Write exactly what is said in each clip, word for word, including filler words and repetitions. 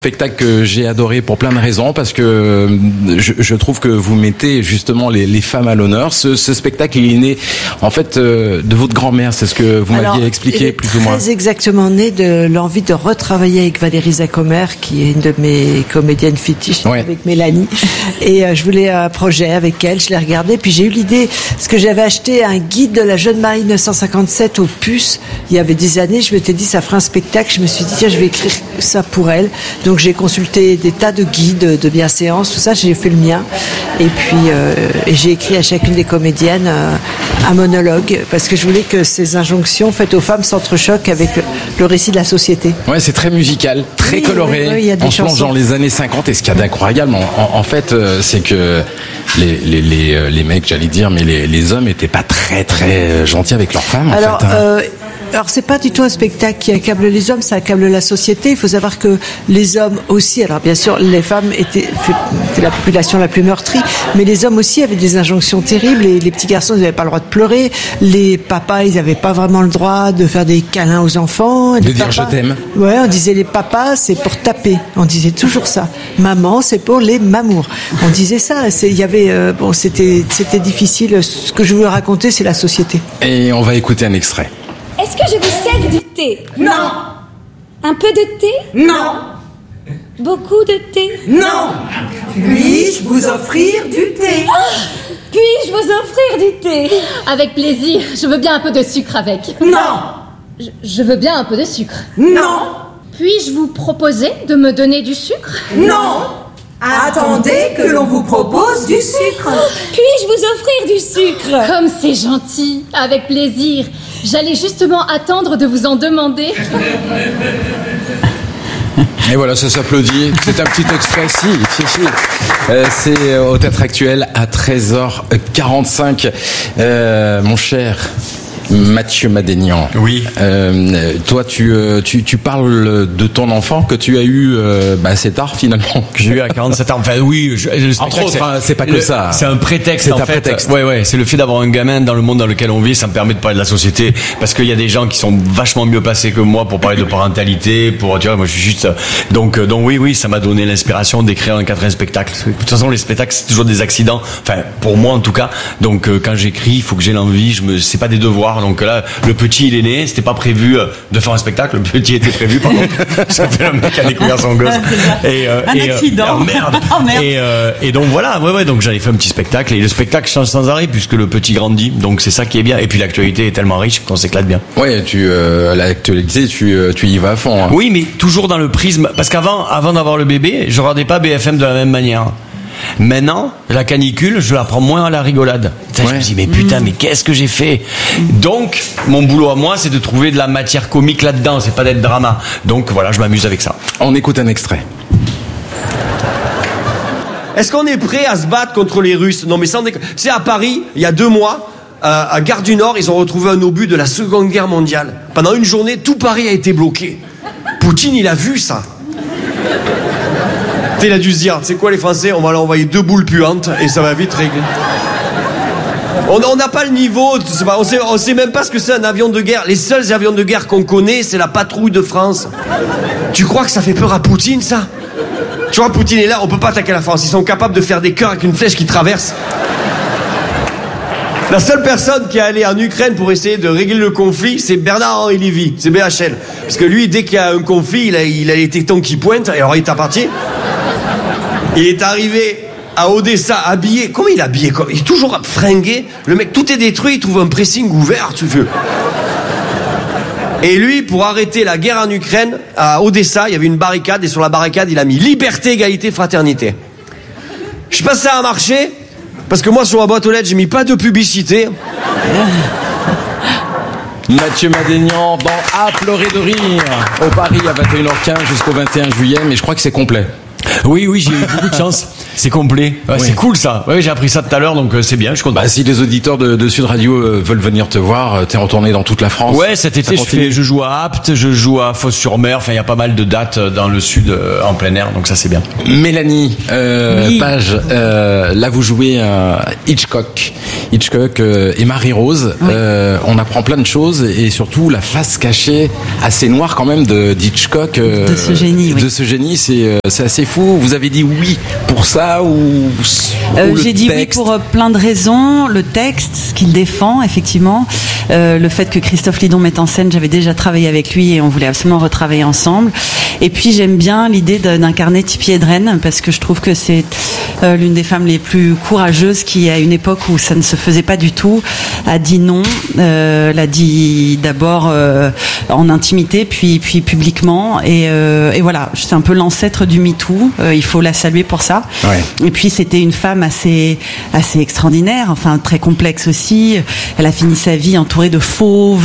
Spectacle que j'ai adoré pour plein de raisons, parce que je, je trouve que vous mettez justement les, les femmes à l'honneur. Ce, ce spectacle, il est né en fait euh, de votre grand-mère, c'est ce que vous Alors, m'aviez expliqué plus ou moins. Très exactement né de l'envie de retravailler avec Valérie Zacomer, qui est une de mes comédiennes fétiches, Ouais. avec Mélanie. Et euh, je voulais un projet avec elle, je l'ai regardé, puis j'ai eu l'idée, parce que j'avais acheté un guide de la Jeune Marie neuf cent cinquante-sept au Puce, il y avait des années, je m'étais dit ça fera un spectacle, je me suis dit tiens je vais écrire ça pour elle. Donc j'ai consulté des tas de guides de bienséance, tout ça, j'ai fait le mien. Et puis euh, et j'ai écrit à chacune des comédiennes euh, un monologue, parce que je voulais que ces injonctions faites aux femmes s'entrechoquent avec le, le récit de la société. Ouais, c'est très musical, très Oui, coloré. oui, oui, il y a des on se plonge chansons. dans les années cinquante, et ce qu'il y a d'incroyable, en, en, en fait, euh, c'est que les, les, les, euh, les mecs, j'allais dire, mais les, les hommes étaient pas très très gentils avec leurs femmes. En Alors, fait, hein. euh, alors c'est pas du tout un spectacle qui accable les hommes, ça accable la société. Il faut savoir que les hommes aussi, alors bien sûr, les femmes étaient, étaient la population la plus meurtrie, mais les hommes aussi avaient des injonctions terribles. Et les petits garçons, ils n'avaient pas le droit de pleurer. Les papas, ils n'avaient pas vraiment le droit de faire des câlins aux enfants. De Les dire papas- je t'aime. Ouais, on disait les papas, c'est pour taper. On disait toujours ça. Maman, c'est pour les mamours. On disait ça. C'est- Il y avait, euh, bon, c'était, c'était difficile. Ce que je voulais raconter, c'est la société. Et on va écouter un extrait. Est-ce que je vous sers du thé? Non, Un peu de thé? non, Beaucoup de thé? non. Puis-je vous offrir du thé? Puis-je vous offrir du thé? Avec plaisir, je veux bien un peu de sucre avec. Non, Je, je veux bien un peu de sucre. non, Puis-je vous proposer de me donner du sucre? non. Attendez que l'on vous propose du sucre. Puis-je vous offrir du sucre? Comme c'est gentil, avec plaisir. J'allais justement attendre de vous en demander. Et voilà, ça s'applaudit. C'est un petit extrait, si, si, si. Euh, c'est euh, au Théâtre Actuel à treize heures quarante-cinq. Euh, mon cher Mathieu Madénian. Oui. Euh, toi, tu, euh, tu, tu parles de ton enfant que tu as eu euh, bah, assez tard, finalement. Que j'ai eu à quarante-sept ans. Enfin, oui. Je, le Entre spectacle, autres, hein, c'est pas que le- ça. C'est un prétexte, C'est en un fait. prétexte. Ouais, ouais. C'est le fait d'avoir un gamin dans le monde dans lequel on vit. Ça me permet de parler de la société. Parce qu'il y a des gens qui sont vachement mieux placés que moi pour parler de parentalité, pour, tu vois, moi, je suis juste, donc, euh, donc oui, oui, ça m'a donné l'inspiration d'écrire un quatrième spectacle. De toute façon, les spectacles, c'est toujours des accidents. Enfin, pour moi, en tout cas. Donc, euh, quand j'écris, il faut que j'ai l'envie. Je me, c'est pas des devoirs. Donc là, le petit, il est né. C'était pas prévu euh, de faire un spectacle. Le petit était prévu, par contre. Ça fait le mec qui a découvert son gosse. Et, euh, Un et, euh, accident. oh, merde. Oh, merde. Et, euh, et donc voilà, ouais, ouais, donc j'avais fait un petit spectacle. Et le spectacle change sans arrêt puisque le petit grandit. Donc c'est ça qui est bien. Et puis l'actualité est tellement riche qu'on s'éclate bien. Ouais, tu, euh, l'actualité, tu, euh, tu y vas à fond. Hein. Oui, mais toujours dans le prisme. Parce qu'avant, avant d'avoir le bébé, je regardais pas B F M de la même manière. Maintenant, la canicule, je la prends moins à la rigolade. Putain, Ouais. Je me dis, mais putain, mais qu'est-ce que j'ai fait? Donc, mon boulot à moi, c'est de trouver de la matière comique là-dedans, c'est pas d'être drama. Donc voilà, je m'amuse avec ça. On écoute un extrait. Est-ce qu'on est prêt à se battre contre les Russes? Non mais sans déconner. C'est à Paris, il y a deux mois, euh, à Gare du Nord, ils ont retrouvé un obus de la Seconde Guerre mondiale. Pendant une journée, tout Paris a été bloqué. Poutine, il a vu ça. Tu sais, il a dû se dire, c'est quoi les Français? On va leur envoyer deux boules puantes et ça va vite régler. On on n'a pas le niveau, c'est pas- on sait, on sait même pas ce que c'est un avion de guerre. Les seuls avions de guerre qu'on connaît, c'est la patrouille de France. Tu crois que ça fait peur à Poutine, ça? Tu vois, Poutine est là, on peut pas attaquer la France. Ils sont capables de faire des cœurs avec une flèche qui traverse. La seule personne qui est allée en Ukraine pour essayer de régler le conflit, c'est Bernard-Henri Lévy, c'est B H L. Parce que lui, dès qu'il y a un conflit, il a, il a les tétons qui pointent, et alors il est parti. Il est arrivé à Odessa, habillé. Comment il est habillé? Il est toujours fringué. Le mec, tout est détruit, il trouve un pressing ouvert, tu veux. Et lui, pour arrêter la guerre en Ukraine, à Odessa, il y avait une barricade, et sur la barricade, il a mis liberté, égalité, fraternité. Je sais pas si ça a marché, parce que moi, sur ma boîte aux lettres, j'ai mis pas de publicité. Mathieu Madénian dans À pleurer de rire au Paris à vingt et une heures quinze jusqu'au vingt et un juillet, mais je crois que c'est complet. Oui, oui, j'ai eu beaucoup de chance. C'est complet. Ouais, Oui. C'est cool ça. Ouais, j'ai appris ça tout à l'heure, donc euh, c'est bien. Je suis content. Bah, si les auditeurs de, de Sud Radio euh, veulent venir te voir, euh, t'es retourné dans toute la France. Ouais, cet été, je, fais, je joue à Apt, je joue à Fos-sur-Mer. Enfin, il y a pas mal de dates dans le sud, euh, en plein air, donc ça c'est bien. Mélanie euh, Oui. Page, euh, là vous jouez euh, Hitchcock, Hitchcock euh, et Marie-Rose. Oui. Euh, on apprend plein de choses et surtout la face cachée assez noire quand même de d'Hitchcock. euh, De ce génie, oui. De ce génie, c'est euh, c'est assez fou. Vous avez dit oui pour ça ou, Euh, ou le J'ai dit texte? oui pour euh, plein de raisons. Le texte, ce qu'il défend, effectivement. Euh, le fait que Christophe Lidon mette en scène, j'avais déjà travaillé avec lui et on voulait absolument retravailler ensemble. Et puis j'aime bien l'idée de- d'incarner Tippi Hedren parce que je trouve que c'est euh, l'une des femmes les plus courageuses qui, à une époque où ça ne se faisait pas du tout, a dit non. Euh, l'a dit d'abord euh, en intimité, puis puis publiquement. Et, euh, et voilà, c'est un peu l'ancêtre du MeToo. Euh, il faut la saluer pour ça. Ouais. Et puis c'était une femme assez assez extraordinaire, enfin très complexe aussi. Elle a fini sa vie entourée de fauves,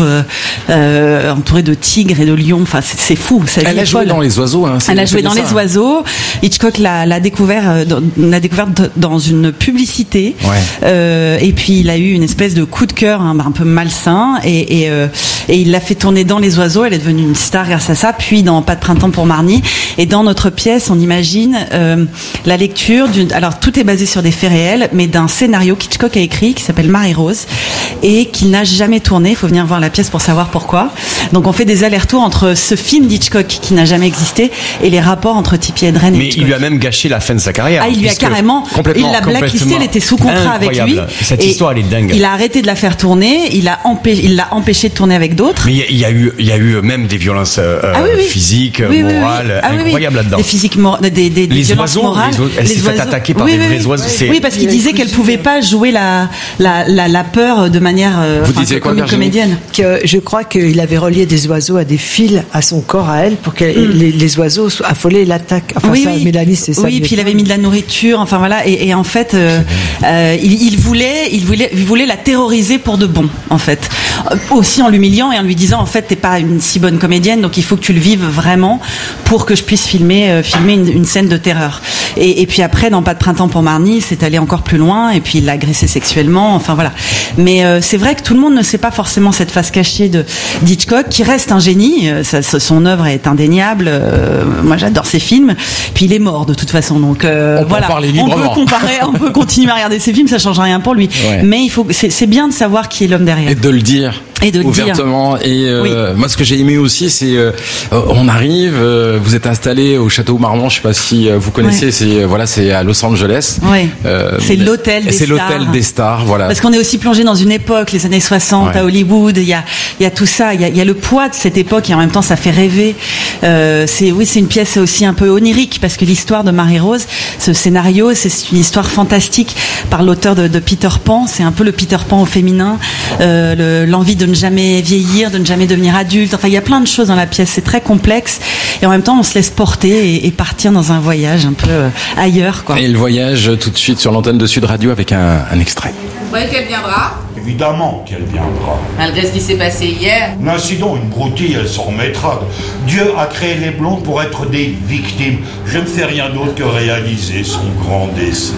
euh, entourée de tigres et de lions. Enfin c'est, c'est fou. Sa vie Elle a est joué folle. dans Les Oiseaux. Hein, c'est- Elle a c'est joué bien dans ça, Les hein. Oiseaux. Hitchcock l'a, l'a découvert, euh, dans- l'a découvert d- dans une publicité. Ouais. Euh, et puis il a eu une espèce de coup de cœur hein, un peu malsain et, et, euh, et il l'a fait tourner dans Les Oiseaux. Elle est devenue une star grâce à ça. Puis dans Pas de printemps pour Marnie. Et dans notre pièce, on imagine euh, la lecture d'une. Alors tout est basé sur des faits réels, mais d'un scénario qu'Hitchcock a écrit qui s'appelle Marie-Rose et qu'il n'a jamais tourné. Il faut venir voir la pièce pour savoir pourquoi. Donc on fait des allers-retours entre ce film d'Hitchcock qui n'a jamais existé et les rapports entre Tippi Hedren et Mais Hitchcock. il lui a même gâché la fin de sa carrière. Ah, il lui a puisque- carrément, complètement, il l'a blacklisté, complètement elle était sous contrat avec lui. incroyable. Cette Et histoire, elle est dingue. Il a arrêté de la faire tourner, il a empêché, il l'a empêché de tourner avec d'autres. Mais il y a- il y, a eu, il y a eu même des violences euh, Ah oui, oui. physiques, Oui, oui, oui. morales, Ah oui, oui. incroyables là-dedans. Des physiques mor- des, des, des Les violences oiseaux, morales. les oiseaux, elle Les s'est fait oiseaux. attaquer par Oui, des oui, vrais oui. oiseaux, c'est- Oui, parce qu'il disait qu'elle pouvait pas jouer la, la, la, la peur de manière, euh, Vous enfin, disiez quoi, comme une Virginie comédienne. Que je crois qu'il avait relié des oiseaux à des fils à son corps à elle pour que les, les oiseaux soient affolés et l'attaquent. Enfin, oui, ça, oui. Mélanie, c'est ça. Oui, puis il avait mis de la nourriture, enfin voilà, et, et en fait, euh, euh, il, il voulait, il voulait, il voulait la terroriser pour de bon, en fait. Euh, Aussi en l'humiliant et en lui disant, en fait, t'es pas une si bonne comédienne, donc il faut que tu le vives vraiment pour que je puisse filmer, euh, filmer une, une scène de terreur. Et, et puis après, dans Pas de printemps pour Marnie, c'est allé encore plus loin, et puis il l'a agressé sexuellement, enfin voilà. Mais euh, c'est vrai que tout le monde ne sait pas forcément cette face cachée de d'Hitchcock, qui reste un génie. Euh, ça- son œuvre est indéniable. Euh, moi, j'adore ses films. Puis il est mort de toute façon, donc euh, On peut en voilà. parler on librement. peut comparer, on peut continuer à regarder ses films, ça change rien pour lui. Ouais. Mais il faut, c'est, c'est bien de savoir qui est l'homme derrière. Et de le dire. Et de le dire. ouvertement. Et euh, Oui. moi, ce que j'ai aimé aussi, c'est euh, on arrive, euh, vous êtes installé au château Marmont. Je sais pas si euh, vous connaissez. Ouais. C'est euh, voilà, c'est à Los Angeles. Ouais. Euh, C'est l'hôtel des C'est stars. l'hôtel des stars. Voilà. Parce qu'on est aussi plongé dans une époque, les années soixante, Ouais. à Hollywood. Il y a, il y a tout ça. Il y a, il y a le poids de cette époque et en même temps, ça fait rêver. Euh, c'est, oui, c'est une pièce aussi un peu onirique parce que l'histoire de Marie-Rose, ce scénario, c'est une histoire fantastique par l'auteur de, de Peter Pan. C'est un peu le Peter Pan au féminin, euh, le- l'envie de ne jamais vieillir, de ne jamais devenir adulte. Enfin, il y a plein de choses dans la pièce. C'est très complexe et en même temps, on se laisse porter et, et partir dans un voyage un peu euh, ailleurs, quoi. Et le voyage tout de suite sur l'antenne de Sud Radio avec un, un extrait. Vous croyez qu'elle viendra? Évidemment qu'elle viendra. Malgré ce qui s'est passé hier. L'incident, une broutille, elle s'en remettra. Dieu a créé les blondes pour être des victimes. Je ne fais rien d'autre que réaliser son grand dessein.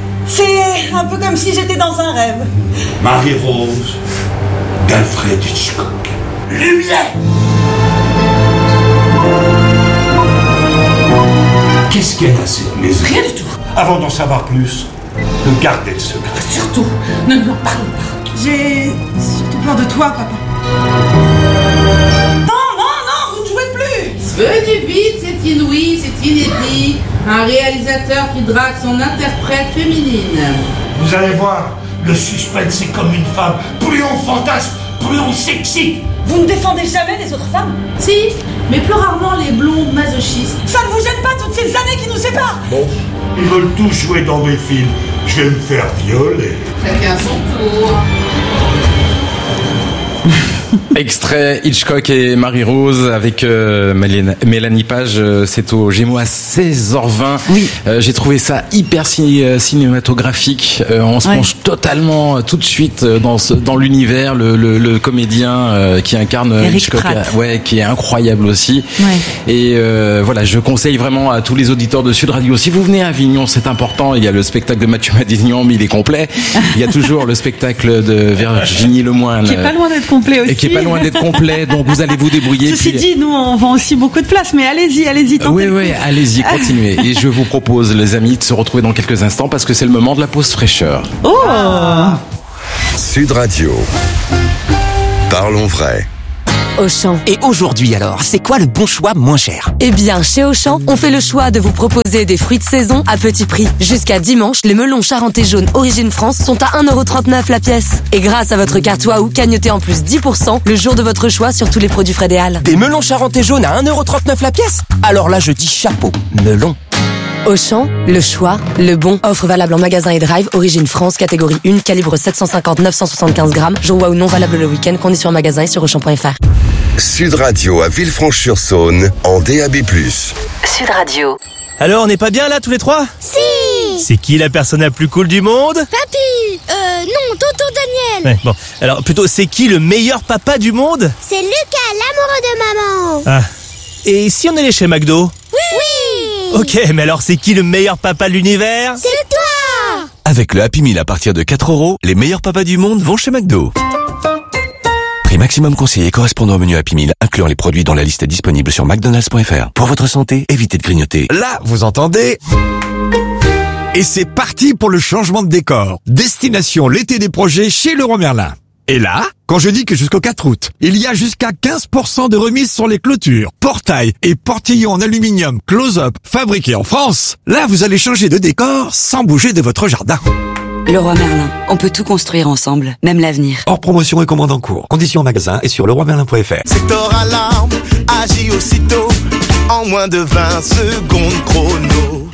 C'est un peu comme si j'étais dans un rêve. Marie-Rose, d'Alfred Hitchcock. Lumière! Qu'est-ce qu'elle a, cette maison? Rien du tout. Avant d'en savoir plus, ne gardez le secret. Surtout, ne nous en parlons pas. J'ai surtout peur de toi, papa. Non, non, non, vous ne jouez plus. Venez vite, c'est inouï, c'est inédit. Un réalisateur qui drague son interprète féminine. Vous allez voir, le suspense c'est comme une femme. Plus on fantasme, plus on s'excite. Vous ne défendez jamais les autres femmes. Si, mais plus rarement les blondes masochistes. Ça ne vous gêne pas toutes ces années qui nous séparent. Bon, ils veulent tous jouer dans mes films. Je vais me faire violer. Chacun son tour. Extrait Hitchcock et Marie-Rose avec euh, Mélanie, Mélanie Page, euh, c'est au Gémeaux à seize heures vingt. Oui. Euh, j'ai trouvé ça hyper ciné- cinématographique. Euh, on se Ouais. plonge totalement euh, tout de suite euh, dans ce, dans l'univers. Le, le, le comédien euh, qui incarne Eric Hitchcock, Pratt. euh, ouais, qui est incroyable aussi. Ouais. Et euh, voilà, je conseille vraiment à tous les auditeurs de Sud Radio. Si vous venez à Avignon, c'est important. Il y a le spectacle de Mathieu Madignan, mais il est complet. Il y a toujours le spectacle de Virginie Lemoine. Qui est pas loin d'être complet aussi. Et qui est pas loin d'être complet, donc vous allez vous débrouiller. Ceci puis... dit, nous on vend aussi beaucoup de places, mais allez-y, allez-y, tentez Oui, le oui, coup. allez-y, continuez. Et je vous propose, les amis, de se retrouver dans quelques instants parce que c'est le moment de la pause fraîcheur. Oh Sud Radio. Parlons vrai. Auchan. Et aujourd'hui alors, c'est quoi le bon choix moins cher? Eh bien, chez Auchan, on fait le choix de vous proposer des fruits de saison à petit prix. Jusqu'à dimanche, les melons charentais jaunes Origine France sont à un euro trente-neuf la pièce. Et grâce à votre carte Waouh, cagnotez en plus dix pour cent le jour de votre choix sur tous les produits Frédéal. Des melons charentais jaunes à un euro trente-neuf la pièce? Alors là, je dis chapeau, melon. Auchan, le choix, le bon. Offre valable en magasin et drive, Origine France, catégorie un, calibre sept cent cinquante neuf cent soixante-quinze grammes. Jour Waouh non valable le week-end, conditions en magasin et sur auchan point f r. Sud Radio à Villefranche-sur-Saône en D A B plus. Sud Radio. Alors, on n'est pas bien là tous les trois? Si. C'est qui la personne la plus cool du monde? Papy. Euh, non, tonton Daniel. Ouais, bon. Alors, plutôt, c'est qui le meilleur papa du monde? C'est Lucas, l'amoureux de maman. Ah. Et si on allait chez McDo? Oui. Ok, mais alors c'est qui le meilleur papa de l'univers? C'est toi. Avec le Happy Meal à partir de quatre euros, les meilleurs papas du monde vont chez McDo. Prix maximum conseillé correspondant au menu Happy Meal, incluant les produits dont la liste est disponible sur mcdonalds point f r. Pour votre santé, évitez de grignoter. Là, vous entendez? Et c'est parti pour le changement de décor. Destination l'été des projets chez Leroy Merlin. Et là, quand je dis que jusqu'au quatre août, il y a jusqu'à quinze pour cent de remise sur les clôtures, portails et portillons en aluminium close-up fabriqués en France, là vous allez changer de décor sans bouger de votre jardin. Leroy Merlin, on peut tout construire ensemble, même l'avenir. Hors promotion et commande en cours. Conditions en magasin et sur leroy merlin point f r. Secteur alarme, agit aussitôt, en moins de vingt secondes chrono.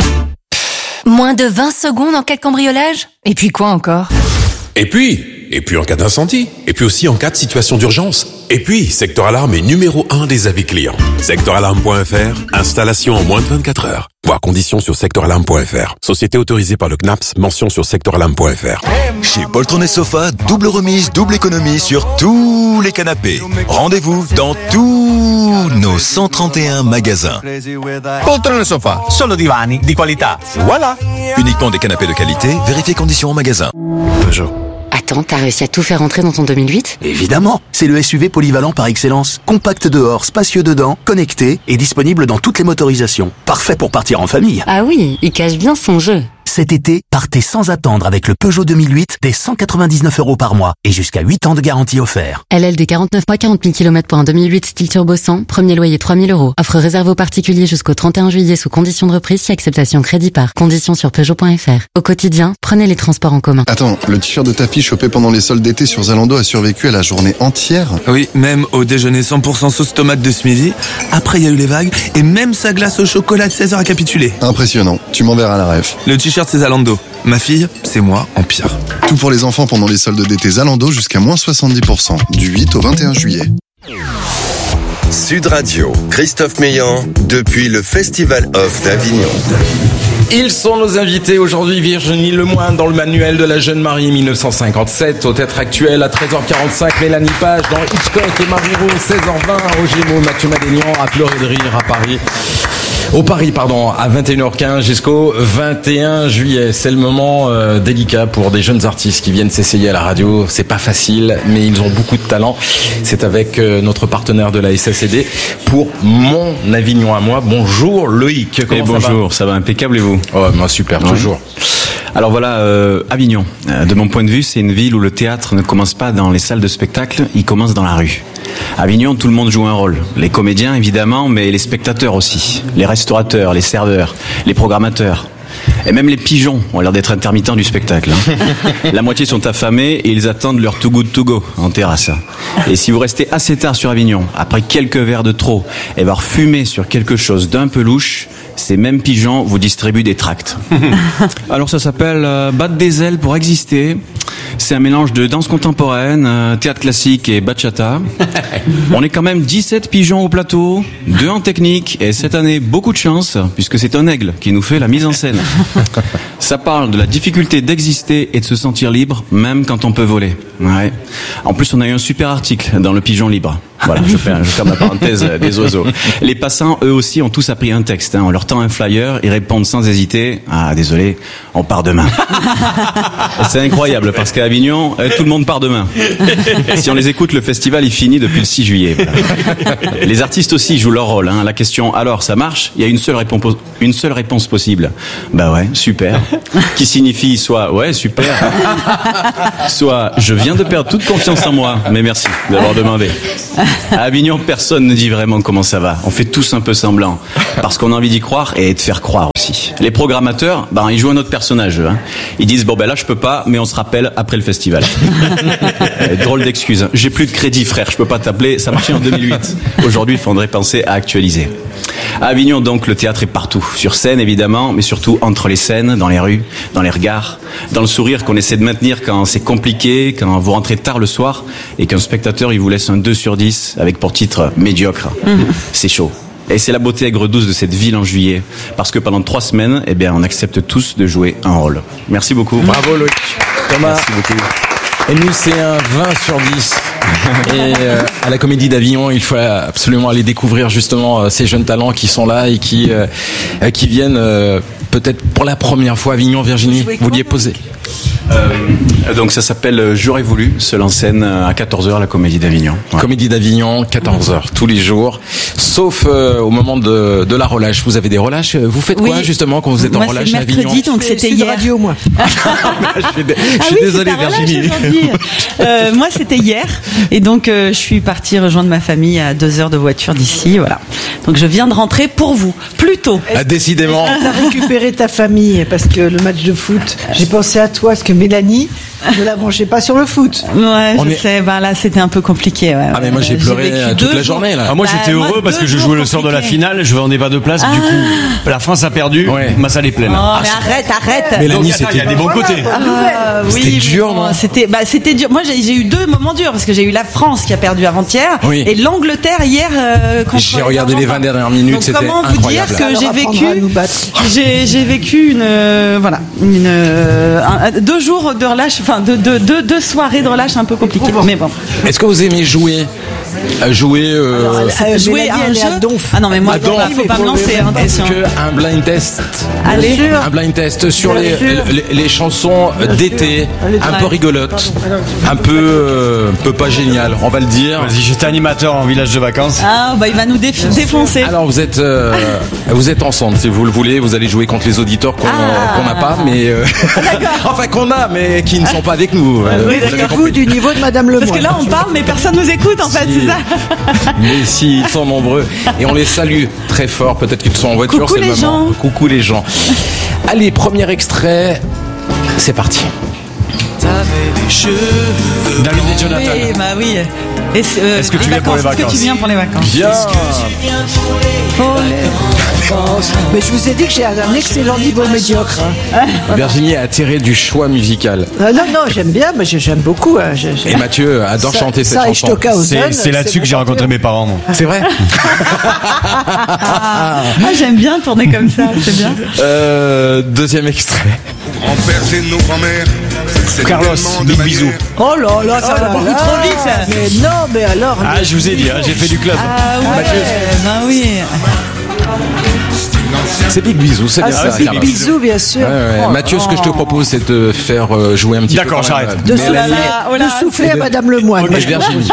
Moins de vingt secondes en cas de cambriolage? Et puis quoi encore? Et puis, et puis en cas d'incendie, et puis aussi en cas de situation d'urgence. Et puis, Secteur Alarme est numéro un des avis clients. secteur alarme point f r, installation en moins de vingt-quatre heures. Voir conditions sur secteur alarme point f r. Société autorisée par le C N A P S, mention sur secteur alarme point f r. Chez Poltron et Sofa, double remise, double économie sur tous les canapés. Rendez-vous dans tous nos cent trente et un magasins. Poltron et Sofa, solo divani di qualità. Voilà. Uniquement des canapés de qualité, vérifiez conditions en magasin. Peugeot. Attends, t'as réussi à tout faire entrer dans ton deux mille huit? Évidemment, c'est le S U V polyvalent par excellence. Compact dehors, spacieux dedans, connecté et disponible dans toutes les motorisations. Parfait pour partir en famille. Ah oui, il cache bien son jeu. Cet été, partez sans attendre avec le Peugeot deux mille huit dès cent quatre-vingt-dix-neuf euros par mois et jusqu'à huit ans de garantie offert. L L D quarante-neuf mois, quarante mille kilomètres pour un deux mille huit style turbo cent, premier loyer trois mille euros. Offre réservée aux particuliers jusqu'au trente et un juillet sous condition de reprise si acceptation crédit par. Conditions sur peugeot point f r. Au quotidien, prenez les transports en commun. Attends, le t-shirt de ta fille chopé pendant les soldes d'été sur Zalando a survécu à la journée entière? Oui, même au déjeuner cent pour cent sauce tomate de ce midi. Après, il y a eu les vagues et même sa glace au chocolat de seize heures a capitulé. Impressionnant. Tu m'enverras la ref. Le t-shirt, c'est Zalando. Ma fille, c'est moi en pire. Tout pour les enfants pendant les soldes d'été Zalando jusqu'à moins soixante-dix pour cent. Du huit au vingt et un juillet. Sud Radio, Christophe Meillan, depuis le Festival Off d'Avignon. Ils sont nos invités aujourd'hui, Virginie Lemoine dans le manuel de la jeune Marie mille neuf cent cinquante-sept, au Théâtre Actuel à treize heures quarante-cinq, Mélanie Page dans Hitchcock et Marie-Rose, seize heures vingt, au Gémeaux, Mathieu Madignan à Pleurer de rire à Paris. Au Paris, pardon, à vingt et une heures quinze jusqu'au vingt et un juillet. C'est le moment euh, délicat pour des jeunes artistes qui viennent s'essayer à la radio. C'est pas facile, mais ils ont beaucoup de talent. C'est avec euh, notre partenaire de la S A C D pour Mon Avignon à moi. Bonjour Loïc. Comment et ça bonjour, va ça va impeccable et vous? Oh, moi super, ouais. Toujours. Alors voilà, euh, Avignon. Euh, de mon point de vue, c'est une ville où le théâtre ne commence pas dans les salles de spectacle, il commence dans la rue. À Avignon, tout le monde joue un rôle. Les comédiens, évidemment, mais les spectateurs aussi. Les restaurateurs, les serveurs, les programmateurs. Et même les pigeons ont l'air d'être intermittents du spectacle. Hein. La moitié sont affamés et ils attendent leur too good to go en terrasse. Et si vous restez assez tard sur Avignon, après quelques verres de trop, et voir fumer sur quelque chose d'un peu louche, ces mêmes pigeons vous distribuent des tracts. Alors ça s'appelle euh, battre des ailes pour exister. C'est un mélange de danse contemporaine, euh, théâtre classique et bachata. On est quand même dix-sept pigeons au plateau, deux en technique, et cette année, beaucoup de chance, puisque c'est un aigle qui nous fait la mise en scène. Ça parle de la difficulté d'exister et de se sentir libre, même quand on peut voler. Ouais. En plus, on a eu un super article dans le Pigeon Libre. Voilà, je fais, je ferme la parenthèse des oiseaux. Les passants, eux aussi, ont tous appris un texte. Hein. On leur tend un flyer, ils répondent sans hésiter. Ah, désolé, on part demain. C'est incroyable, parce qu'à Avignon, tout le monde part demain. Si on les écoute, le festival, il finit depuis le six juillet. Voilà. Les artistes aussi jouent leur rôle. Hein. La question, alors, ça marche? Il y a une seule réponse, une seule réponse possible. Bah ouais, super. Qui signifie soit, ouais, super. Soit, je viens de perdre toute confiance en moi, mais merci d'avoir demandé. À Avignon, personne ne dit vraiment comment ça va. On fait tous un peu semblant, parce qu'on a envie d'y croire et de faire croire aussi. Les programmateurs, ben, ils jouent un autre personnage. Hein. Ils disent, bon ben là je peux pas, mais on se rappelle après le festival. Drôle d'excuse. J'ai plus de crédit, frère, je peux pas t'appeler. Ça marchait en deux mille huit. Aujourd'hui, il faudrait penser à actualiser. À Avignon, donc, le théâtre est partout. Sur scène, évidemment, mais surtout entre les scènes, dans les rues, dans les regards, dans le sourire qu'on essaie de maintenir quand c'est compliqué, quand vous rentrez tard le soir et qu'un spectateur, il vous laisse un deux sur dix avec pour titre médiocre. Mmh. C'est chaud. Et c'est la beauté aigre-douce de cette ville en juillet. Parce que pendant trois semaines, eh bien, on accepte tous de jouer un rôle. Merci beaucoup. Bravo, Loïc. Thomas. Merci beaucoup. Et nous, c'est un vingt sur dix. Et euh, à la Comédie d'Avignon, il faut absolument aller découvrir justement euh, ces jeunes talents qui sont là et qui euh, qui viennent euh, peut-être pour la première fois à Avignon. Virginie, vous vouliez poser. Euh, donc ça s'appelle J'aurais voulu, seul en scène à quatorze heures à la Comédie d'Avignon. Ouais. Comédie d'Avignon, quatorze heures tous les jours, sauf euh, au moment de, de la relâche. Vous avez des relâches? Vous faites quoi oui. justement quand vous êtes moi, en relâche à Avignon? Moi c'est mercredi, donc c'était hier. Radio, moi. je suis, dé- je ah suis oui, désolé Virginie. euh, moi c'était hier et donc euh, je suis partie rejoindre ma famille à deux heures de voiture d'ici. Voilà. Donc je viens de rentrer pour vous, plus tôt. Ah, décidément. Tu as récupéré ta famille parce que le match de foot, j'ai pensé à toi parce que Mélanie ne la branchait pas sur le foot. Ouais, On je est... sais. Ben là, c'était un peu compliqué. Ouais, ah mais moi j'ai pleuré j'ai toute la journée là. Ah, moi bah, j'étais heureux moi, parce que je jouais le sort de la finale, je vendais pas de place. Ah. Du coup, la France a perdu. Ouais. Ma salle est pleine. Oh, ah, mais arrête, arrête. Mélanie, c'était. Il y a des bons côtés. Ah, c'était oui, dur, non? C'était, bah, c'était dur. Moi, j'ai, j'ai eu deux moments durs parce que j'ai eu la France qui a perdu avant-hier oui. et l'Angleterre hier. Euh, contre j'ai regardé les vingt dernières minutes. Donc, c'était comment incroyable. vous dire que j'ai vécu, j'ai, j'ai vécu une, euh, voilà, une, euh, un, deux jours de relâche, enfin, deux, deux, deux, deux soirées de relâche un peu compliquées. Mais bon. Est-ce que vous aimez jouer? Jouer, euh, Alors, euh, jouer à un jeu. Ah non mais moi, il faut pas me lancer. Hein, Est-ce qu'un blind test? Allez. Un blind test sur les, les, les chansons d'été, un peu rigolotes, un peu, euh, un peu pas génial, on va le dire. Vas-y, j'étais animateur en village de vacances. Ah bah il va nous déf- défoncer. Alors vous êtes, euh, vous êtes ensemble si vous le voulez. Vous allez jouer contre les auditeurs qu'on ah. qu'on n'a pas, mais euh, enfin qu'on a, mais qui ne sont pas avec nous. Ah, oui, d'accord. Du niveau de Madame Lemoine. Parce que là on parle, mais personne nous écoute en fait, si. C'est ça. Mais si, ils sont nombreux et on les salue très fort. Peut-être qu'ils sont en voiture. Coucou c'est les le moment. gens. Coucou les gens. Allez, premier extrait. C'est parti. David et Jonathan. Oui, bah oui. Et euh, Est-ce que tu viens pour les vacances? Est-ce que tu viens pour les vacances? Bien. Pour les vacances. Mais je vous ai dit que j'ai un excellent niveau médiocre. Hein. Virginie a tiré du choix musical. Euh, non, non, j'aime bien, mais j'aime beaucoup. Hein. J'aime... Et Mathieu adore ça, chanter cette ça, chanson. C'est, c'est là-dessus c'est que j'ai rencontré mes parents. Moi. C'est vrai. Ah, j'aime bien tourner comme ça, c'est bien. Euh, deuxième extrait. En père, c'est nos grands-mères. Carlos, big bisou. Oh là là, ça oh va beaucoup là. trop vite. Mais non, mais alors. Ah, mais... je vous ai dit, hein, j'ai fait du club. Ah ouais, Mathieu. bah oui. C'est Big Bisou, c'est ah, bien c'est ça. Big Carlos. Bisou, bien sûr. Ouais, ouais. Oh, Mathieu, ce que je te propose, c'est de faire euh, jouer un petit D'accord, peu. D'accord, j'arrête. De Mélanie. souffler, Oh là, de souffler à de... Madame Lemoine. Okay, Virginie.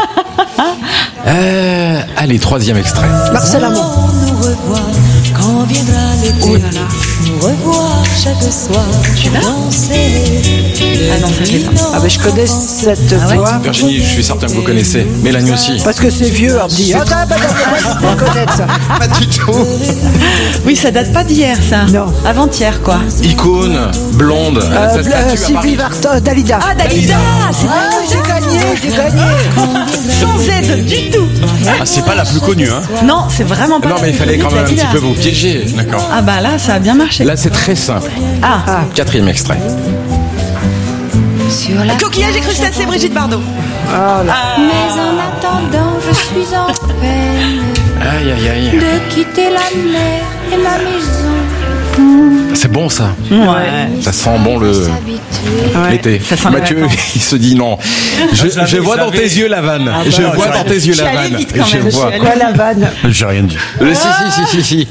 euh, allez, troisième extrait. Marcel Amont. Nous revoir quand viendra l'été. Oh là là. Nous revoir chaque soir. Danser. Ah non, ça je l'ai pas. Ah, mais je connais cette Ah ouais voix. Virginie, je suis certain que vous connaissez. Mélanie aussi. Parce que c'est vieux, on me dit. Ah, Madame Lemoine, on va connaître ça. Pas du tout. Oui, ça date pas d'hier, ça. Non. Avant-hier, quoi. Icône, blonde. Euh, sa Bla- statue à Sylvie Paris. Vartan, Dalida. Ah, Dalida, c'est Ah, j'ai gagné, j'ai gagné. sans aide du tout. Ah, c'est pas la plus connue, hein. Non, c'est vraiment pas. Non, mais il fallait quand même un Dalida. petit peu vous piéger. D'accord. Ah bah là, ça a bien marché. Là, c'est très simple. Ah, Quatrième extrait. sur la Coquillage et crustacés, Brigitte Bardot. Oh là. Mais en attendant, je suis en peine Aïe, aïe, aïe. de quitter la mer et ma maison. C'est bon ça. Ouais. Ça sent bon le Ouais, l'été. ça sent les Mathieu, vacances. il se dit non. Je, je l'avais, je vois je dans l'avais. tes yeux la vanne. Ah bah, je non, vois je dans tes l'avais. yeux Je la suis allée vanne. vite quand Je même, je vois. suis allée Quoi la vanne? J'ai rien dit. Euh, si, si, si, si, si.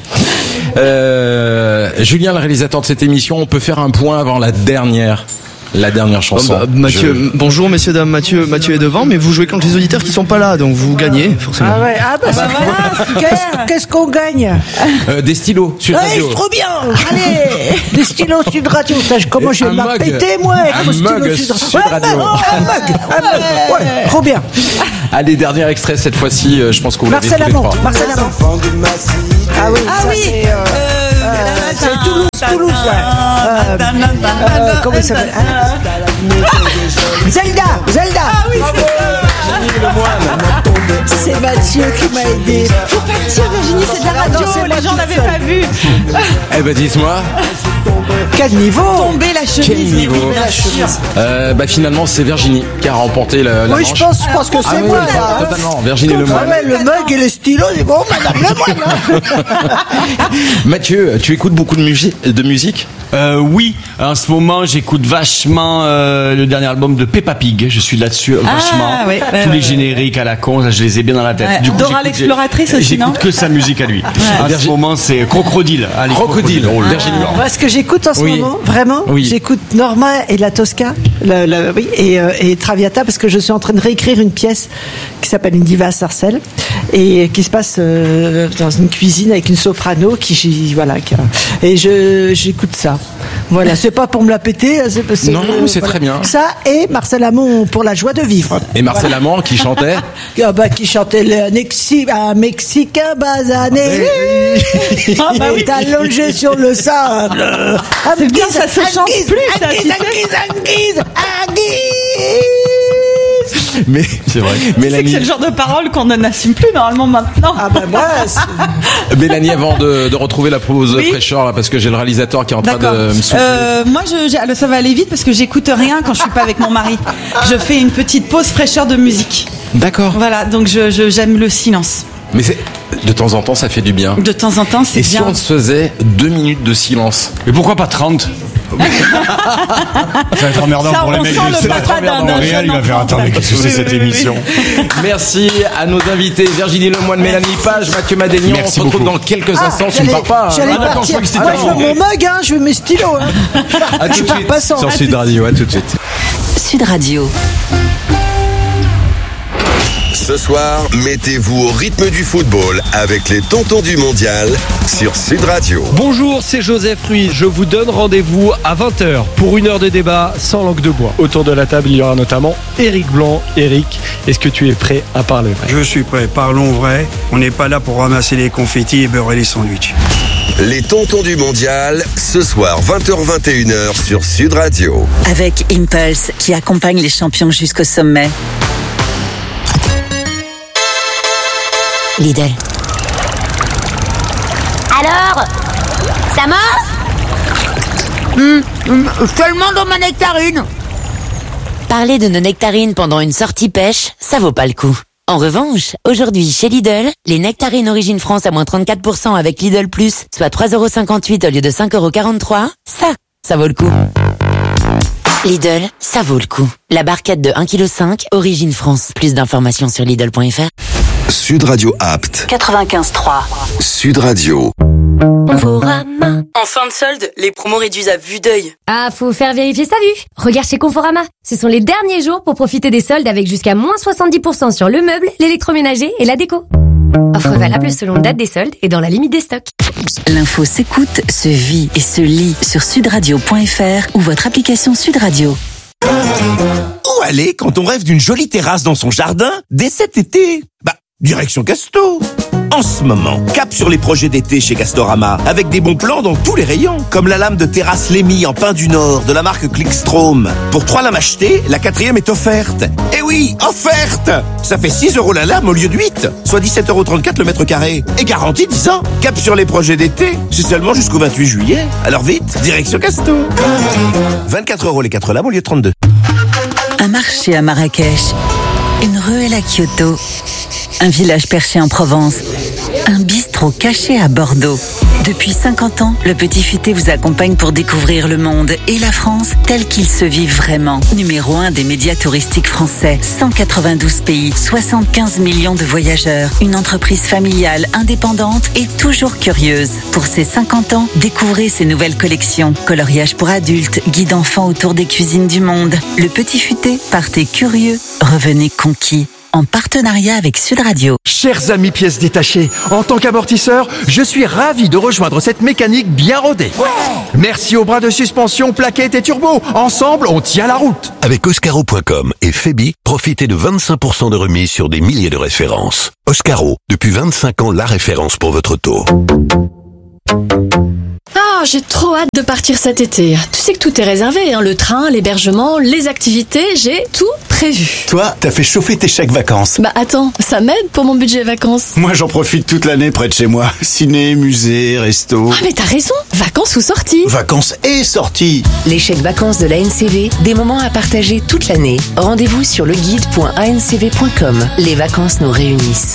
Euh, Julien, le réalisateur de cette émission, on peut faire un point avant la dernière. La dernière chanson. Bah, Mathieu, Je- bonjour messieurs dames, Mathieu, Mathieu est devant, mais vous jouez contre les auditeurs qui sont pas là, donc vous gagnez forcément. Ah ouais, ah bah, c'est voilà. Qu'est-ce, qu'est-ce qu'on gagne? Euh, des stylos sur Ouais, radio. c'est trop bien. Allez, des stylos Sud Radio. Ça, je- comment je vais Un me la mug. péter moi avec Un mon stylo mug Sud, Sud Ouais, Radio. Un mug, un mug, un mug. Ouais, trop bien. Allez, dernier extrait cette fois-ci. euh, Je pense que vous l'avez tous Marcel les Amont, trois. Marcel Amont. Ah oui, Ah ça oui. c'est. euh, euh, c'est Toulouse, Toulouse, ouais. Euh, euh, comment il s'appelle hein Zelda, Zelda. Ah oui, c'est ça. C'est Mathieu qui m'a aidé. Faut pas dire, Virginie, c'est de la radio. Non, c'est moi Les gens toute n'avaient seule. pas vu. Eh ben dites-moi, Quel niveau? Tomber la chemise. quel niveau oui, bien sûr. euh, Bah finalement, c'est Virginie qui a remporté la, la Oui, manche. je pense, je pense que Ah c'est oui, moi oui, là. hein. totalement. Virginie Ah Lemoine. ouais, le mug et le stylo, c'est bon, madame Lemoine. Hein. Mathieu, tu écoutes beaucoup de musique, de musique Euh, oui, en ce moment j'écoute vachement euh, le dernier album de Peppa Pig. Je suis là-dessus euh, Ah, vachement. ouais, ouais, Tous ouais, les génériques à la con, ça, je les ai bien dans la tête. Ouais. Du coup, Dora j'écoute- l'exploratrice aussi, non J'écoute que sa musique à lui. En ce moment, c'est Crocodile. Allez, Crocodile. Oh, Virginie Lemoine. Moi, ce que j'écoute en ce Oui. moment, vraiment, Oui. j'écoute Norma et la Tosca, le- le- oui, et, euh, et Traviata, parce que je suis en train de réécrire une pièce qui s'appelle Une diva à Sarcelles, et qui se passe euh, dans une cuisine avec une soprano qui, qui- voilà, qui a- et je j'écoute ça. Voilà, c'est pas pour me la péter, c'est parce que Non, non, c'est très bien. Ça et Marcel Amont pour la joie de vivre. Et Marcel Amont qui chantait. Ah bah, qui chantait le Nexi, un Mexicain basané. Ah bah oui. est allongé sur le sable. C'est bien, ça se chante Anguise, plus, ça, Anguise, tu sais. Anguise, Anguise, Anguise. Mais c'est vrai. Tu sais que Mélanie, c'est le genre de parole qu'on n'assume plus normalement maintenant. Ah bah moi, c'est- Mélanie, avant de, de retrouver la pause Oui. fraîcheur, là, parce que j'ai le réalisateur qui est en train D'accord. de me souffler. Euh, moi, je, j'ai- alors, ça va aller vite parce que j'écoute rien quand je suis pas avec mon mari. Je fais une petite pause fraîcheur de musique. D'accord. Voilà, donc je, je- j'aime le silence. Mais c'est de temps en temps, ça fait du bien. De temps en temps, c'est Et si bien. on se faisait deux minutes de silence? Mais pourquoi pas trente? Ça va être emmerdant Ça, pour les on mecs. sent le Ça va être papa d'un- emmerdant. d'un Réal, jeune il va faire enfant, attendre, mais qu'est-ce que c'est Oui, cette oui, oui, émission? Merci à nos invités, Virginie Lemoine, Mélanie Page, Mathieu Madénian. Merci On se retrouve beaucoup. dans quelques Ah, instants. Tu ne j'allais- pars pas. hein. J'allais Ah, d'accord, je partir. crois que c'était Ah, je veux terminé. mon mug, hein, je veux mes stylos. Hein. À tout Je de pars suite pas sans. sur Sud Radio. À tout de suite. Sud Radio. Ce soir, mettez-vous au rythme du football avec les tontons du mondial sur Sud Radio. Bonjour, c'est Joseph Ruiz. Je vous donne rendez-vous à vingt heures pour une heure de débat sans langue de bois. Autour de la table, il y aura notamment Éric Blanc. Éric, est-ce que tu es prêt à parler vrai? Je suis prêt, parlons vrai. On n'est pas là pour ramasser les confettis et beurrer les sandwichs. Les tontons du mondial, ce soir vingt heures vingt et une heures sur Sud Radio. Avec Impulse, qui accompagne les champions jusqu'au sommet. Lidl. Alors, ça mange Hum, hum, Seulement dans ma nectarine. Parler de nos nectarines pendant une sortie pêche, ça vaut pas le coup. En revanche, aujourd'hui chez Lidl, les nectarines Origine France à moins trente-quatre pour cent avec Lidl Plus, soit trois euros cinquante-huit au lieu de cinq euros quarante-trois, ça, ça vaut le coup. Lidl, ça vaut le coup. La barquette de un virgule cinq kilos, Origine France. Plus d'informations sur Lidl point F R. Sud Radio Apt. quatre-vingt-quinze trois. Sud Radio. Conforama. En fin de solde, les promos réduisent à vue d'œil. Ah, faut faire vérifier sa vue. Regarde chez Conforama. Ce sont les derniers jours pour profiter des soldes avec jusqu'à moins soixante-dix pour cent sur le meuble, l'électroménager et la déco. Offre valable selon date des soldes et dans la limite des stocks. L'info s'écoute, se vit et se lit sur sudradio point F R ou votre application Sud Radio. Où aller quand on rêve d'une jolie terrasse dans son jardin dès cet été? Bah, direction Casto. En ce moment, cap sur les projets d'été chez Castorama, avec des bons plans dans tous les rayons, comme la lame de terrasse Lémy en pin du Nord de la marque Clickstrom. Pour trois lames achetées, la quatrième est offerte. Eh oui, offerte! Ça fait six euros la lame au lieu de huit, soit dix-sept euros trente-quatre le mètre carré. Et garantie dix ans. Cap sur les projets d'été, c'est seulement jusqu'au vingt-huit juillet. Alors vite, direction Casto. vingt-quatre euros les quatre lames au lieu de trente-deux. marché à Marrakech, une ruelle à Kyoto, un village perché en Provence, un bistrot caché à Bordeaux. Depuis cinquante ans, le Petit Futé vous accompagne pour découvrir le monde et la France tel qu'il se vit vraiment. Numéro un des médias touristiques français, cent quatre-vingt-douze pays, soixante-quinze millions de voyageurs, une entreprise familiale, indépendante et toujours curieuse. Pour ses cinquante ans, découvrez ses nouvelles collections. Coloriage pour adultes, guide enfants autour des cuisines du monde. Le Petit Futé, partez curieux, revenez conquis. En partenariat avec Sud Radio. Chers amis pièces détachées, en tant qu'amortisseur, je suis ravi de rejoindre cette mécanique bien rodée. Ouais. Merci aux bras de suspension, plaquettes et turbo. Ensemble, on tient la route. Avec Oscaro point com et Febi, profitez de vingt-cinq pour cent de remise sur des milliers de références. Oscaro, depuis vingt-cinq ans, la référence pour votre auto. Ah, j'ai trop hâte de partir cet été. Tu sais que tout est réservé, hein, le train, l'hébergement, les activités, j'ai tout prévu. Toi, t'as fait chauffer tes chèques vacances. Bah attends, ça m'aide pour mon budget vacances. Moi, j'en profite toute l'année près de chez moi. Ciné, musée, resto. Ah mais t'as raison, vacances ou sorties. Vacances et sorties. Les chèques vacances de l'A N C V, des moments à partager toute l'année. Rendez-vous sur leguide point a n c v point com. Les vacances nous réunissent.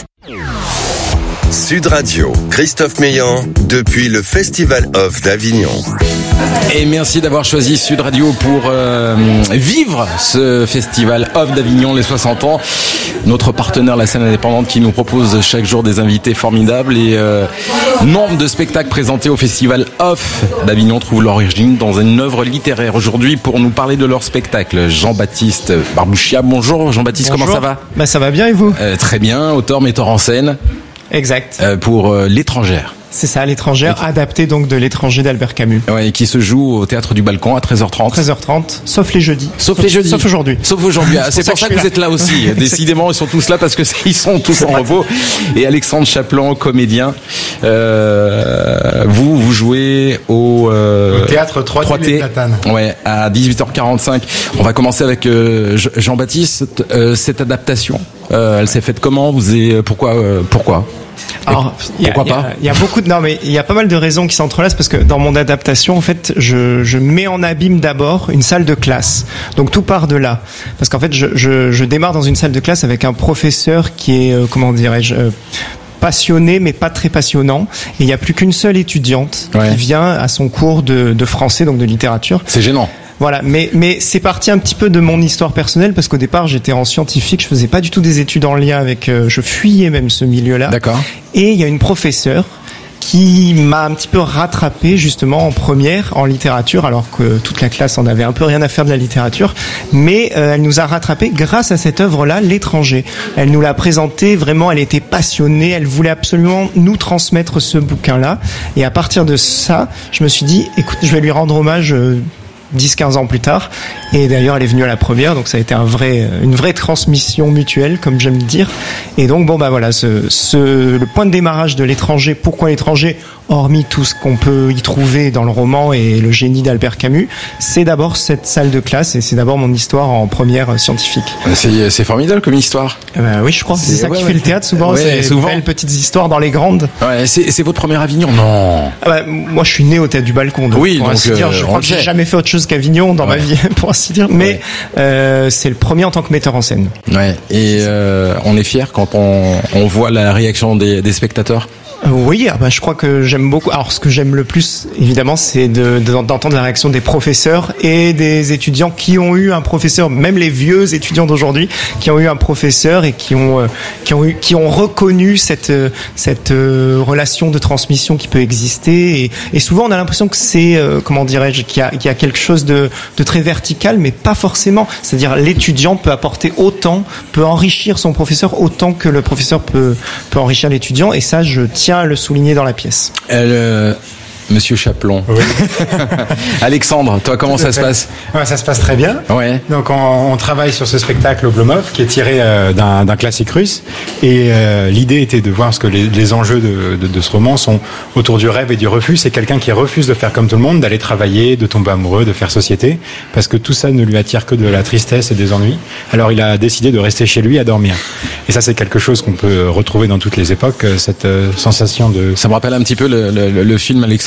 Sud Radio, Christophe Meillan, depuis le Festival Off d'Avignon. Et merci d'avoir choisi Sud Radio pour euh, vivre ce Festival Off d'Avignon, les soixante ans. Notre partenaire, la scène indépendante, qui nous propose chaque jour des invités formidables. Et euh, nombre de spectacles présentés au Festival Off d'Avignon trouvent l'origine dans une œuvre littéraire. Aujourd'hui, pour nous parler de leur spectacle, Jean-Baptiste Barbouchia. Bonjour Jean-Baptiste, Bonjour. Comment ça va? Bah, ça va bien et vous? euh, Très bien, auteur, metteur en scène. Exact. Euh, pour euh, L'étrangère. C'est ça, L'étrangère, adapté donc de L'étranger d'Albert Camus. Ouais, et qui se joue au Théâtre du Balcon à treize heures trente. treize heures trente, sauf les jeudis. Sauf, sauf les jeudis. Sauf aujourd'hui. Sauf aujourd'hui. Ah, c'est, c'est pour ça que, que vous êtes là aussi. Décidément, ils sont tous là parce que ils sont tous en repos. Et Alexandre Chaplan, comédien. Euh, vous, vous jouez au, euh, au Théâtre trois T. Ouais, à dix-huit heures quarante-cinq. On va commencer avec euh, Jean-Baptiste. Euh, cette adaptation, euh, elle s'est faite comment? Vous avez, pourquoi, euh, pourquoi? Alors, y a, pourquoi y a, pas Il y a beaucoup de non mais il y a pas mal de raisons qui s'entrelacent parce que dans mon adaptation en fait je, je mets en abîme d'abord une salle de classe. Donc tout part de là parce qu'en fait je, je, je démarre dans une salle de classe avec un professeur qui est euh, comment dirais-je euh, passionné mais pas très passionnant et il y a plus qu'une seule étudiante ouais. qui vient à son cours de, de français donc de littérature. C'est gênant. Voilà, mais mais c'est parti un petit peu de mon histoire personnelle parce qu'au départ j'étais en scientifique, je faisais pas du tout des études en lien avec, euh, je fuyais même ce milieu-là. D'accord. Et il y a une professeure qui m'a un petit peu rattrapé justement en première en littérature, alors que toute la classe en avait un peu rien à faire de la littérature, mais euh, elle nous a rattrapé grâce à cette œuvre-là, L'étranger. Elle nous l'a présentée, vraiment, elle était passionnée, elle voulait absolument nous transmettre ce bouquin-là, et à partir de ça, je me suis dit, écoute, je vais lui rendre hommage. Euh, dix quinze ans plus tard, et d'ailleurs elle est venue à la première, donc ça a été un vrai, une vraie transmission mutuelle comme j'aime dire, et donc bon bah voilà, ce, ce, le point de démarrage de L'étranger. Pourquoi L'étranger, hormis tout ce qu'on peut y trouver dans le roman et le génie d'Albert Camus, c'est d'abord cette salle de classe et c'est d'abord mon histoire en première scientifique. C'est, c'est formidable comme histoire. Eh ben oui, je crois, c'est, c'est ça ouais, qui ouais. fait le théâtre souvent, ouais, c'est souvent. Belles petites histoires dans les grandes. Ouais, c'est, c'est votre premier Avignon, non? Ah bah, moi je suis né au Théâtre du Balcon, donc oui, pour donc ainsi dire, je crois que j'ai jamais fait autre chose qu'Avignon dans ouais. ma vie, pour ainsi dire, mais ouais. euh, c'est le premier en tant que metteur en scène. Ouais, et euh, on est fiers quand on, on voit la réaction des, des spectateurs. Oui, ah bah, je crois que j'aime beaucoup. Alors, ce que j'aime le plus, évidemment, c'est de, de, d'entendre la réaction des professeurs et des étudiants qui ont eu un professeur, même les vieux étudiants d'aujourd'hui, qui ont eu un professeur et qui ont, euh, qui ont eu, qui ont reconnu cette, cette euh, relation de transmission qui peut exister. Et, et souvent, on a l'impression que c'est, euh, comment dirais-je, qu'il y a, qu'il y a quelque chose de, de très vertical, mais pas forcément. C'est-à-dire, l'étudiant peut apporter autant, peut enrichir son professeur autant que le professeur peut, peut enrichir l'étudiant. Et ça, je tiens à le souligner dans la pièce. Elle, euh, Monsieur Chaplon. Oui. Alexandre, toi, comment ça se passe? Ouais, ça se passe très bien. Ouais. Donc, on, on travaille sur ce spectacle Oblomov qui est tiré euh, d'un, d'un classique russe. Et euh, l'idée était de voir ce que les, les enjeux de, de, de ce roman sont autour du rêve et du refus. C'est quelqu'un qui refuse de faire comme tout le monde, d'aller travailler, de tomber amoureux, de faire société, parce que tout ça ne lui attire que de la tristesse et des ennuis. Alors, il a décidé de rester chez lui à dormir. Et ça, c'est quelque chose qu'on peut retrouver dans toutes les époques, cette euh, sensation de... Ça me rappelle un petit peu le, le, le film Alexandre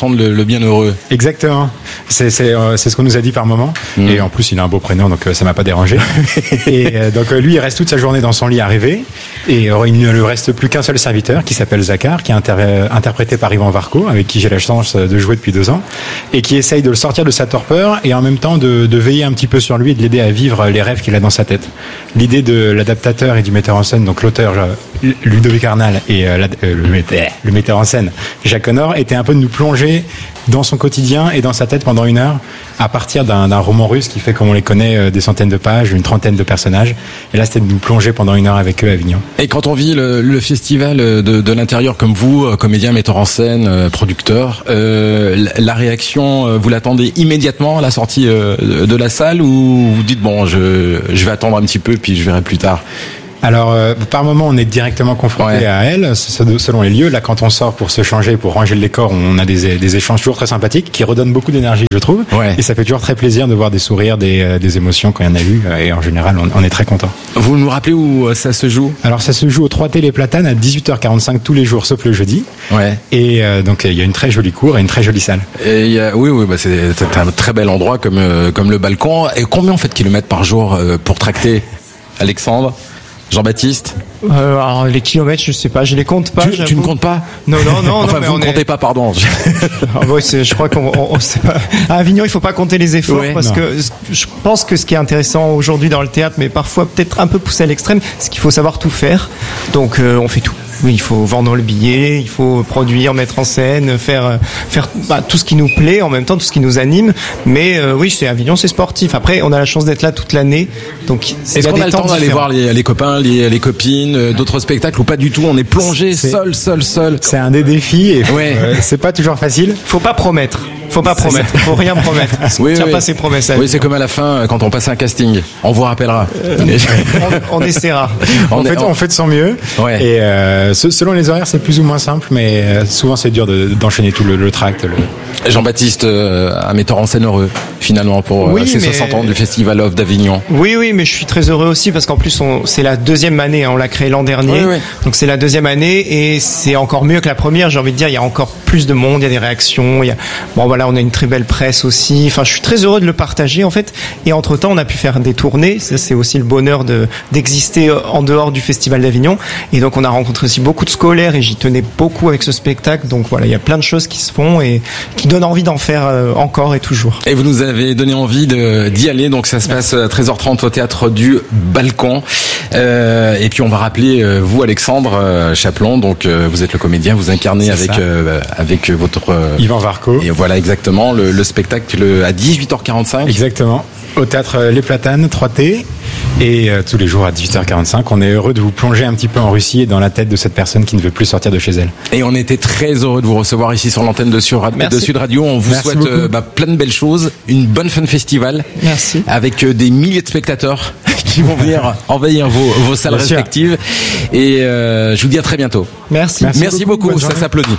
entendre le, le bienheureux. Exactement. C'est, c'est, euh, c'est ce qu'on nous a dit par moment. Mmh. Et en plus, il a un beau prénom, donc euh, ça m'a pas dérangé. Et euh, donc euh, lui, il reste toute sa journée dans son lit à rêver. Et euh, il ne lui reste plus qu'un seul serviteur qui s'appelle Zachar, qui est inter- interprété par Yvan Varco, avec qui j'ai la chance de jouer depuis deux ans, et qui essaye de le sortir de sa torpeur et en même temps de, de veiller un petit peu sur lui et de l'aider à vivre les rêves qu'il a dans sa tête. L'idée de l'adaptateur et du metteur en scène, donc l'auteur euh, Ludovic Arnal et euh, la, euh, le, metteur, le metteur en scène Jacques Honor, était un peu de nous plonger dans son quotidien et dans sa tête pendant une heure à partir d'un, d'un roman russe qui fait, comme on les connaît, euh, des centaines de pages, une trentaine de personnages. Et là, c'était de nous plonger pendant une heure avec eux à Avignon. Et quand on vit le, le festival de, de l'intérieur comme vous, comédien, metteur en scène, producteur, euh, la réaction, vous l'attendez immédiatement à la sortie euh, de la salle, ou vous dites bon, je, je vais attendre un petit peu puis je verrai plus tard? Alors, euh, par moment, on est directement confronté ouais. à elle, selon les lieux. Là, quand on sort pour se changer, pour ranger le décor, on a des, des échanges toujours très sympathiques qui redonnent beaucoup d'énergie, je trouve. Ouais. Et ça fait toujours très plaisir de voir des sourires, des, des émotions quand il y en a eu. Et en général, on, on est très content. Vous nous rappelez où ça se joue? Alors, ça se joue au trois T Les Platanes à dix-huit heures quarante-cinq tous les jours, sauf le jeudi. Ouais. Et euh, donc, il y a une très jolie cour et une très jolie salle. Et il y a, oui, oui, bah c'est, c'est un très bel endroit comme, euh, comme le balcon. Et combien on fait de kilomètres par jour euh, pour tracter, Alexandre? Jean-Baptiste? euh, Alors les kilomètres, je sais pas, je les compte pas. Tu, tu ne comptes pas? Non, non, non. Enfin, non, vous ne comptez est... pas, pardon. ah, ouais, c'est, je crois qu'on, on, on sait pas. À Avignon, il faut pas compter les efforts ouais, parce non. que je pense que ce qui est intéressant aujourd'hui dans le théâtre, mais parfois peut-être un peu poussé à l'extrême, c'est qu'il faut savoir tout faire. Donc euh, on fait tout. Oui, il faut vendre le billet, il faut produire, mettre en scène, faire faire bah, tout ce qui nous plaît, en même temps tout ce qui nous anime. Mais euh, oui, c'est Avignon, c'est sportif. Après, on a la chance d'être là toute l'année, donc est-ce qu'on a le temps d'aller voir les, les copains, les, les copines, euh, d'autres spectacles ou pas du tout? On est plongé c'est, seul, seul, seul. C'est un des défis et ouais. euh, c'est pas toujours facile. Faut pas promettre. Faut pas promettre, faut rien promettre. Oui, Tiens oui. pas ses promesses. Oui, c'est comme à la fin quand on passe un casting. On vous rappellera. Euh, on, on essaiera. On, on, fait, on... on fait de son mieux. Ouais. Et euh, selon les horaires, c'est plus ou moins simple, mais euh, souvent c'est dur de, d'enchaîner tout le, le tract. Le... Jean-Baptiste, euh, un metteur en scène heureux, finalement, pour oui, euh, ces mais... soixante ans du Festival Off d'Avignon. Oui, oui, mais je suis très heureux aussi parce qu'en plus, on, c'est la deuxième année. Hein, on l'a créé l'an dernier, oui, oui. donc c'est la deuxième année et c'est encore mieux que la première. J'ai envie de dire, il y a encore plus de monde, il y a des réactions. Il y a... Bon, voilà, on a une très belle presse aussi. Enfin, je suis très heureux de le partager en fait. Et entre temps, on a pu faire des tournées. Ça, c'est aussi le bonheur de d'exister en dehors du Festival d'Avignon. Et donc, on a rencontré aussi beaucoup de scolaires et j'y tenais beaucoup avec ce spectacle. Donc voilà, il y a plein de choses qui se font et qui donnent envie d'en faire encore et toujours. Et vous nous avez donné envie de, d'y aller. Donc ça se passe à treize heures trente au théâtre du Balcon. Euh, et puis on va rappeler euh, vous, Alexandre euh, Chaplon. Donc euh, vous êtes le comédien, vous incarnez c'est avec euh, avec votre euh, Yvan Varco. Et voilà exactement le, le spectacle à dix-huit heures quarante-cinq. Exactement. Au théâtre Les Platanes, trois T. Et euh, tous les jours à dix-huit heures quarante-cinq, on est heureux de vous plonger un petit peu en Russie et dans la tête de cette personne qui ne veut plus sortir de chez elle. Et on était très heureux de vous recevoir ici sur l'antenne de, sur, de Sud Radio. On vous Merci souhaite euh, bah, plein de belles choses, une bonne fin de festival. Merci. Avec euh, des milliers de spectateurs qui vont venir envahir vos, vos salles Bien respectives. Sûr. Et euh, je vous dis à très bientôt. Merci. Merci, Merci beaucoup, beaucoup ça s'applaudit.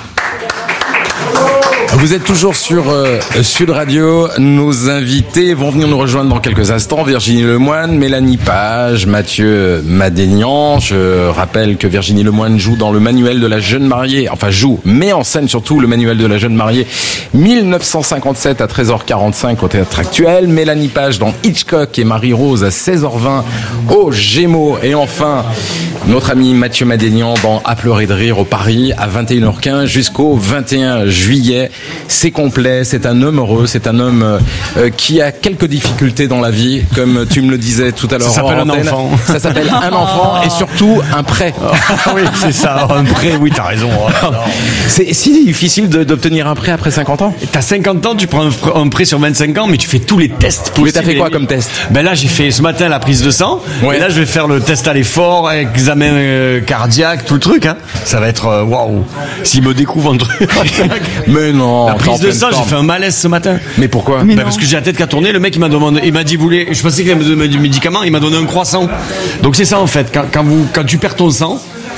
Vous êtes toujours sur euh, Sud Radio. Nos invités vont venir nous rejoindre dans quelques instants. Virginie Lemoine, Mélanie Page, Mathieu Madénian. Je rappelle que Virginie Lemoine joue dans le manuel de la jeune mariée. Enfin, joue, met en scène surtout le manuel de la jeune mariée dix-neuf cent cinquante-sept à treize heures quarante-cinq au Théâtre Actuel. Mélanie Page dans Hitchcock et Marie-Rose à seize heures vingt au Gémeaux. Et enfin, notre ami Mathieu Madénian dans À pleurer de rire au Paris à vingt et une heures quinze jusqu'au vingt et un juillet. C'est complet, c'est un homme heureux, c'est un homme euh, qui a quelques difficultés dans la vie, comme tu me le disais tout à l'heure. Ça s'appelle un enfant. Ça s'appelle un enfant et surtout un prêt. Oui, c'est ça, un prêt, oui, t'as raison. C'est si difficile de, d'obtenir un prêt après cinquante ans. T'as cinquante ans, tu prends un, un prêt sur vingt-cinq ans, mais tu fais tous les tests possibles. Mais t'as fait quoi comme test? Ben là, j'ai fait ce matin la prise de sang, ouais. Et là, je vais faire le test à l'effort, examen euh, cardiaque, tout le truc. Hein. Ça va être waouh. Wow. S'il me découvre un truc. Mais non. La prise de sang, j'ai fait un malaise ce matin. Mais pourquoi? Ben parce que j'ai la tête qui a tourné. Le mec, il m'a demandé, il m'a dit, vous voulez, je pensais qu'il allait me donner du médicament, il m'a donné un croissant. Donc c'est ça en fait. Quand, quand vous, quand tu perds ton sang,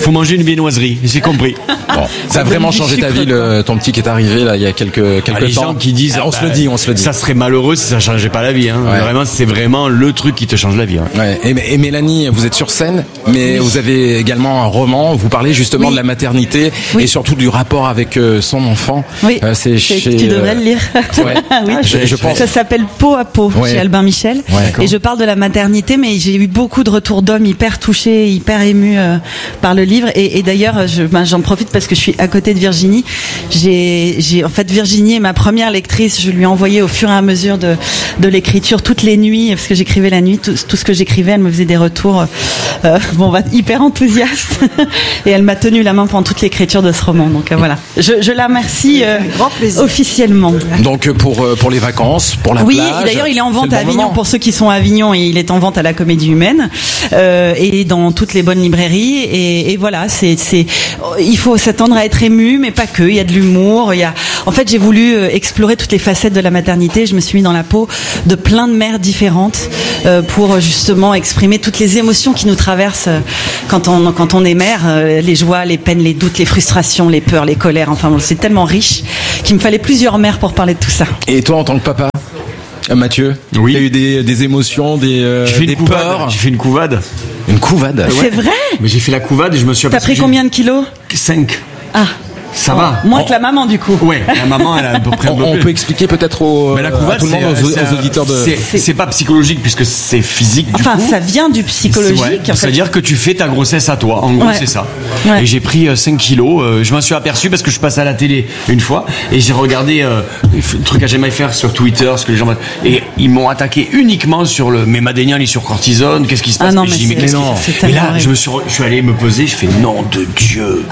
faut manger une viennoiserie. J'ai compris. Bon, ça a vraiment changé ta vie, le, ton petit qui est arrivé là il y a quelques quelques ah, les temps. gens qui disent, ah, on bah, se le dit, on se le dit. Ça serait malheureux si ça changeait pas la vie. Hein. Ouais. Vraiment, c'est vraiment le truc qui te change la vie. Hein. Ouais. Et, et Mélanie, vous êtes sur scène, mais oui. vous avez également un roman. Vous parlez justement oui. de la maternité oui. et surtout du rapport avec euh, son enfant. Oui. Euh, c'est chez, tu devrais euh... le lire. Ouais. oui. je, je pense. Ça s'appelle Peau à peau ouais. chez Albin Michel. Ouais, et je parle de la maternité, mais j'ai eu beaucoup de retours d'hommes hyper touchés, hyper émus euh, par le livre. Et, et d'ailleurs, je, ben, j'en profite parce que je suis à côté de Virginie. J'ai, j'ai, en fait, Virginie est ma première lectrice. Je lui ai envoyé au fur et à mesure de, de l'écriture toutes les nuits, parce que j'écrivais la nuit, tout, tout ce que j'écrivais, elle me faisait des retours, euh, bon, bah, hyper enthousiastes. Et elle m'a tenu la main pendant toute l'écriture de ce roman. Donc euh, voilà, je, je la remercie euh, officiellement. Donc pour euh, pour les vacances, pour la oui, plage. Oui, d'ailleurs, il est en vente est à bon Avignon moment. pour ceux qui sont à Avignon, et il est en vente à la Comédie Humaine euh, et dans toutes les bonnes librairies. Et, et voilà, c'est c'est il faut s'attendre à être ému, mais pas que. Il y a de l'humour. Il y a, en fait, j'ai voulu explorer toutes les facettes de la maternité. Je me suis mis dans la peau de plein de mères différentes euh, pour justement exprimer toutes les émotions qui nous traversent quand on quand on est mère, euh, les joies, les peines, les doutes, les frustrations, les peurs, les colères. Enfin, bon, c'est tellement riche qu'il me fallait plusieurs mères pour parler de tout ça. Et toi, en tant que papa, Mathieu, oui. tu as eu des, des émotions, des, euh, j'ai fait des une couvade. peurs. J'ai fait une couvade. Une couvade. C'est vrai. Mais j'ai fait la couvade et je me suis. T'as pris combien de kilos? Cinq. Ah. Ça oh, va. Moins que la maman, du coup. Ouais, la maman, elle a à peu près un peu On plus. peut expliquer peut-être au, mais la couvade, à tout le monde, aux, aux auditeurs de. C'est, c'est, c'est pas psychologique puisque c'est physique. Du enfin, coup. ça vient du psychologique. Ouais, en fait. C'est-à-dire que tu fais ta grossesse à toi. En gros, ouais. c'est ça. Ouais. Et j'ai pris euh, cinq kilos. Euh, je m'en suis aperçu parce que je passe à la télé une fois et j'ai regardé euh, le truc à jamais faire sur Twitter, ce que les gens. Et ils m'ont attaqué uniquement sur le. Mais Madénian, il est sur cortisone. Qu'est-ce qui se passe? Ah non, mais mais, j'ai dit, mais c'est, non. C'est et là, horrible. je me suis, je suis allé me peser. Je fais nom de Dieu.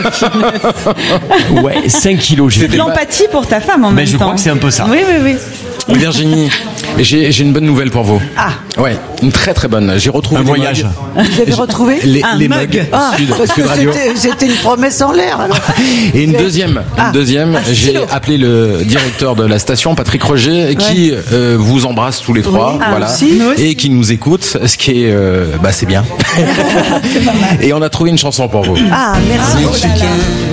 Ouais. cinq kilos. C'est de l'empathie pour ta femme en mais même je temps. Je crois que c'est un peu ça. Oui, oui, oui. Virginie, j'ai, j'ai une bonne nouvelle pour vous. Ah. Ouais, une très très bonne. J'ai retrouvé un voyage. Vous avez retrouvé les, un les mug. mugs Ah, Sud, parce que Radio. c'était, c'était une promesse en l'air. Alors. Et une deuxième, ah. une deuxième. Ah, j'ai appelé le directeur de la station, Patrick Roger, ouais. qui euh, vous embrasse tous les trois, oui. voilà, ah, aussi, et qui nous écoute, ce qui est, euh, bah c'est bien. C'est pas mal. Et on a trouvé une chanson pour vous. Ah, merci. Ah,